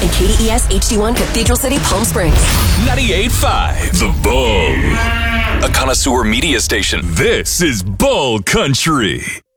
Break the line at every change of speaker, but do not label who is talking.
and KDES HD1 Cathedral City, Palm Springs.
98.5 The Bull. A connoisseur media station. This is Bull Country.